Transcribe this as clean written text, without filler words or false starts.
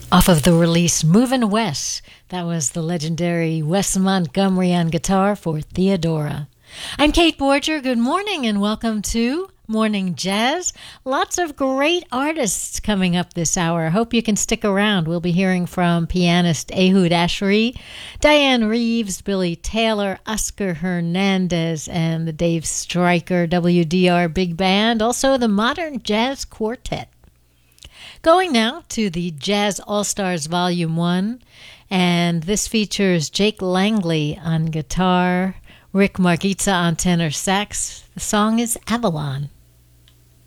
Off of the release Movin' West, that was the legendary Wes Montgomery on guitar for Theodora. I'm Kate Borger. Good morning and welcome to Morning Jazz. Lots of great artists coming up this hour. I hope you can stick around. We'll be hearing from pianist Ehud Ashry, Diane Reeves, Billy Taylor, Oscar Hernandez, and the Dave Stryker WDR Big Band, also the Modern Jazz Quartet. Going now to the Jazz All-Stars Volume 1, and this features Jake Langley on guitar, Rick Margitza on tenor sax. The song is Avalon.